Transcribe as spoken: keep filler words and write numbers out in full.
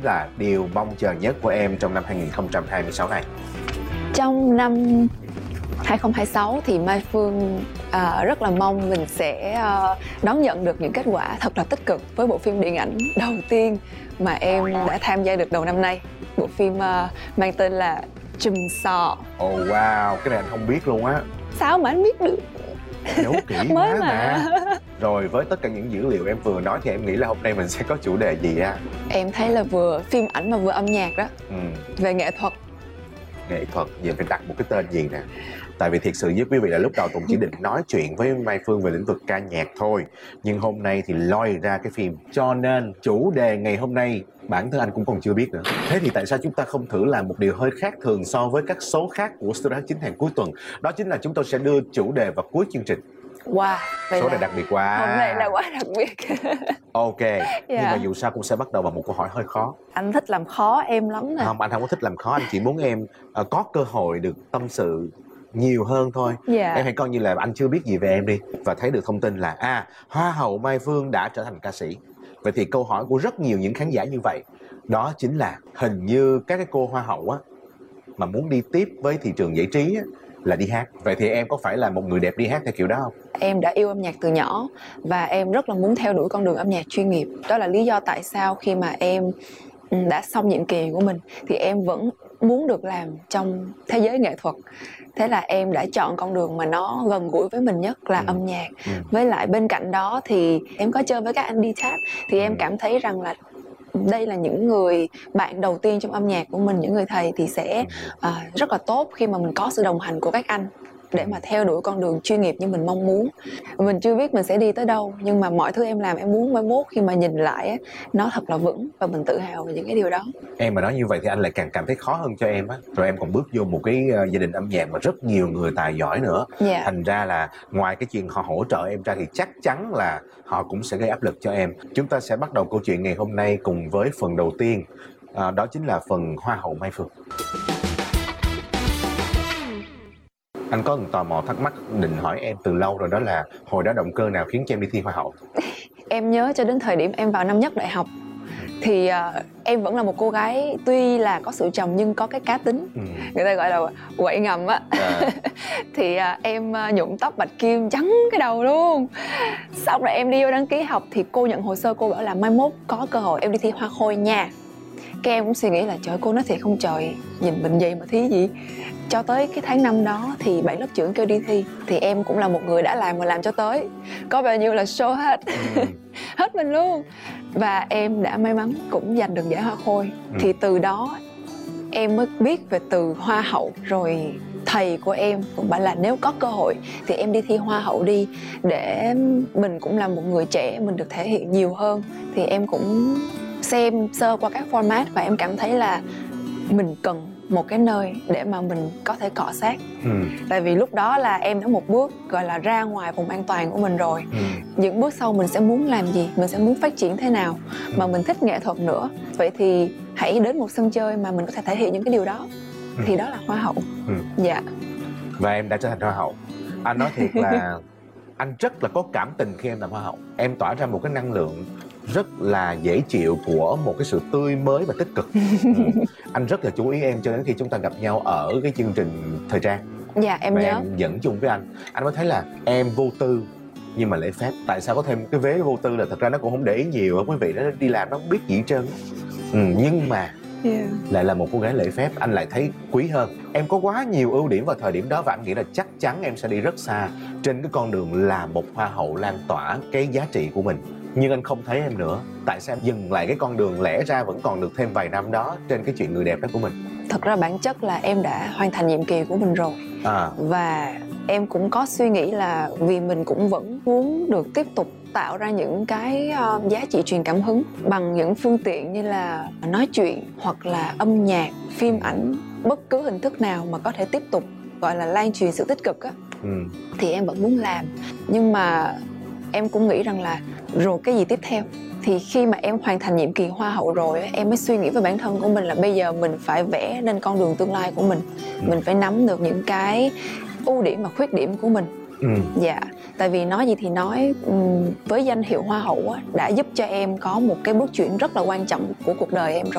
là điều mong chờ nhất của em trong năm hai nghìn không trăm hai mươi sáu này? Trong năm hai không hai sáu thì Mai Phương uh, rất là mong mình sẽ uh, đón nhận được những kết quả thật là tích cực với bộ phim điện ảnh đầu tiên mà em đã tham gia được đầu năm nay. Bộ phim uh, mang tên là Chùm Sò. Ồ oh, wow, cái này anh không biết luôn á. Sao mà anh biết được? Giấu kỹ Mới quá mà. mà. Rồi với tất cả những dữ liệu em vừa nói thì em nghĩ là hôm nay mình sẽ có chủ đề gì á? Em thấy là vừa phim ảnh mà vừa âm nhạc đó. Ừ. Về nghệ thuật. Nghệ thuật, giờ phải đặt một cái tên gì nè? Tại vì thiệt sự với quý vị là lúc đầu Tùng chỉ định nói chuyện với Mai Phương về lĩnh vực ca nhạc thôi. Nhưng hôm nay thì lôi ra cái phim. Cho nên chủ đề ngày hôm nay bản thân anh cũng còn chưa biết nữa. Thế thì tại sao chúng ta không thử làm một điều hơi khác thường so với các số khác của Studio hát chín hàng cuối tuần? Đó chính là chúng tôi sẽ đưa chủ đề vào cuối chương trình. Wow, số này đặc biệt quá. Hôm nay là quá đặc biệt. Ok, yeah. Nhưng mà dù sao cũng sẽ bắt đầu bằng một câu hỏi hơi khó. Anh thích làm khó em lắm nè. Không, anh không có thích làm khó, anh chỉ muốn em uh, có cơ hội được tâm sự nhiều hơn thôi. yeah. Em hãy coi như là anh chưa biết gì về em đi, và thấy được thông tin là à, Hoa hậu Mai Phương đã trở thành ca sĩ. Vậy thì câu hỏi của rất nhiều những khán giả như vậy, đó chính là hình như các cái cô hoa hậu á mà muốn đi tiếp với thị trường giải trí á, là đi hát. Vậy thì em có phải là một người đẹp đi hát theo kiểu đó không? Em đã yêu âm nhạc từ nhỏ và em rất là muốn theo đuổi con đường âm nhạc chuyên nghiệp. Đó là lý do tại sao khi mà em đã xong nhiệm kỳ của mình thì em vẫn muốn được làm trong thế giới nghệ thuật. Thế là em đã chọn con đường mà nó gần gũi với mình nhất là ừ. âm nhạc. ừ. Với lại bên cạnh đó thì em có chơi với các anh đi tap thì em cảm thấy rằng là đây là những người bạn đầu tiên trong âm nhạc của mình, những người thầy thì sẽ uh, rất là tốt khi mà mình có sự đồng hành của các anh để mà theo đuổi con đường chuyên nghiệp như mình mong muốn. Mình chưa biết mình sẽ đi tới đâu, nhưng mà mọi thứ em làm em muốn mai mốt khi mà nhìn lại nó thật là vững và mình tự hào về những cái điều đó. Em mà nói như vậy thì anh lại càng cảm thấy khó hơn cho em á. Rồi em còn bước vô một cái gia đình âm nhạc mà rất nhiều người tài giỏi nữa. yeah. Thành ra là ngoài cái chuyện họ hỗ trợ em ra thì chắc chắn là họ cũng sẽ gây áp lực cho em. Chúng ta sẽ bắt đầu câu chuyện ngày hôm nay cùng với phần đầu tiên, à, đó chính là phần Hoa hậu Mai Phương. Anh có một tò mò thắc mắc định hỏi em từ lâu rồi, đó là hồi đó động cơ nào khiến cho em đi thi Hoa hậu? Em nhớ cho đến thời điểm em vào năm nhất đại học thì uh, em vẫn là một cô gái tuy là có sự trầm nhưng có cái cá tính. ừ. Người ta gọi là quậy ngầm á. à. Thì uh, em uh, nhuộm tóc bạch kim trắng cái đầu luôn. Xong rồi em đi vô đăng ký học thì cô nhận hồ sơ, cô bảo là mai mốt có cơ hội em đi thi Hoa khôi nha. Cái em cũng suy nghĩ là trời, cô nói thiệt không trời, nhìn mình vậy mà thi gì. Cho tới cái tháng năm đó thì bạn lớp trưởng kêu đi thi thì em cũng là một người đã làm và làm cho tới, có bao nhiêu là show hết. ừ. Hết mình luôn. Và em đã may mắn cũng giành được giải Hoa khôi. ừ. Thì từ đó em mới biết về từ Hoa hậu. Rồi thầy của em cũng bảo là nếu có cơ hội thì em đi thi Hoa hậu đi, để mình cũng là một người trẻ, mình được thể hiện nhiều hơn. Thì em cũng xem sơ qua các format và em cảm thấy là mình cần một cái nơi để mà mình có thể cọ sát. ừ. Tại vì lúc đó là em đã một bước gọi là ra ngoài vùng an toàn của mình rồi. ừ. Những bước sau mình sẽ muốn làm gì, mình sẽ muốn phát triển thế nào, ừ. mà mình thích nghệ thuật nữa. Vậy thì hãy đến một sân chơi mà mình có thể thể hiện những cái điều đó. ừ. Thì đó là Hoa hậu. ừ. Dạ. Và em đã trở thành Hoa hậu. Anh nói thiệt là anh rất là có cảm tình khi em làm Hoa hậu. Em tỏa ra một cái năng lượng rất là dễ chịu của một cái sự tươi mới và tích cực. ừ. Anh rất là chú ý em cho đến khi chúng ta gặp nhau ở cái chương trình thời trang. Dạ em và nhớ. Em dẫn chung với anh, anh mới thấy là em vô tư nhưng mà lễ phép. Tại sao có thêm cái vế vô tư là thật ra nó cũng không để ý nhiều, quý vị, nó đi làm nó không biết gì hết trơn. ừ, nhưng mà yeah. lại là một cô gái lễ phép, anh lại thấy quý hơn. Em có quá nhiều ưu điểm vào thời điểm đó và anh nghĩ là chắc chắn em sẽ đi rất xa trên cái con đường là một hoa hậu lan tỏa cái giá trị của mình. Nhưng anh không thấy em nữa. Tại sao em dừng lại cái con đường lẽ ra vẫn còn được thêm vài năm đó trên cái chuyện người đẹp đó của mình? Thật ra bản chất là em đã hoàn thành nhiệm kỳ của mình rồi. à. Và em cũng có suy nghĩ là vì mình cũng vẫn muốn được tiếp tục tạo ra những cái uh, giá trị truyền cảm hứng bằng những phương tiện như là nói chuyện hoặc là âm nhạc, phim ảnh, bất cứ hình thức nào mà có thể tiếp tục gọi là lan truyền sự tích cực á. ừ. Thì em vẫn muốn làm. Nhưng mà em cũng nghĩ rằng là rồi cái gì tiếp theo. Thì khi mà em hoàn thành nhiệm kỳ Hoa hậu rồi, em mới suy nghĩ với bản thân của mình là bây giờ mình phải vẽ nên con đường tương lai của mình. ừ. Mình phải nắm được những cái ưu điểm và khuyết điểm của mình. ừ. Dạ. Tại vì nói gì thì nói, với danh hiệu Hoa hậu á, đã giúp cho em có một cái bước chuyển rất là quan trọng của cuộc đời em rồi.